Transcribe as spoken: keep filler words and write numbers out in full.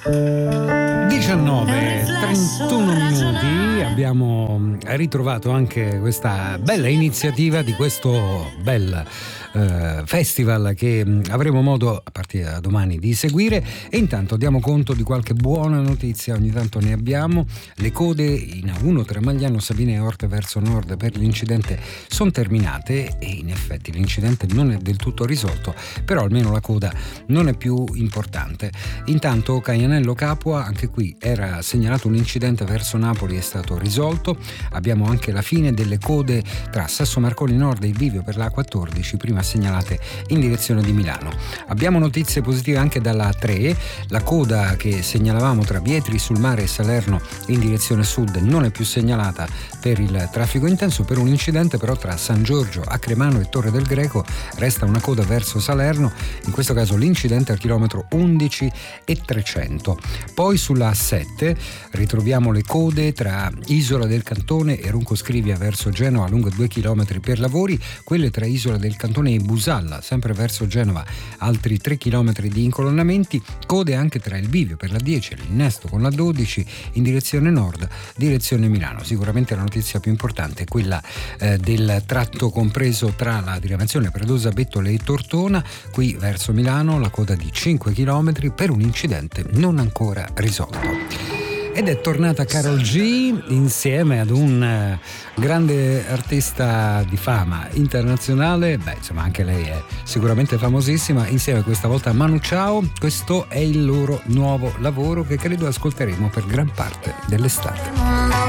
diciannove e trentuno minuti, abbiamo ritrovato anche questa bella iniziativa di questo bel eh, festival che avremo modo a partire da domani di seguire, e intanto diamo conto di qualche buona notizia, ogni tanto ne abbiamo. Le code in A uno tra Magliano, Sabina e Orte verso nord per l'incidente sono terminate, e in effetti l'incidente non è del tutto risolto, però almeno la coda non è più importante. Intanto Caianello Capua, anche qui era segnalato un incidente verso Napoli, è stato risolto. Abbiamo anche la fine delle code tra Sasso Marconi Nord e il bivio per la A quattordici, prima segnalate in direzione di Milano. Abbiamo notizie positive anche dalla A tre, la coda che segnalavamo tra Vietri sul Mare e Salerno in direzione sud non è più segnalata per il traffico intenso. Per un incidente però tra San Giorgio, Acremano e Torre del Greco resta una coda verso Salerno, in questo caso l'incidente al chilometro undici e trecento. Poi sulla A sette ritroviamo le code tra Isola del Cantone e Ronco Scrivia verso Genova lungo due chilometri per lavori, quelle tra Isola del Cantone e Busalla sempre verso Genova altri tre chilometri di incolonnamenti, code anche tra il bivio per la dieci e l'innesto con la dodici in direzione nord, direzione Milano. Sicuramente la notizia più importante è quella eh, del tratto compreso tra la diramazione Predosa, Bettole e Tortona, qui verso Milano la coda di cinque chilometri per un incidente non ancora risolto. Ed è tornata Karol G insieme ad un eh, grande artista di fama internazionale, beh insomma anche lei è sicuramente famosissima, insieme questa volta a Manu Chao. Questo è il loro nuovo lavoro che credo ascolteremo per gran parte dell'estate.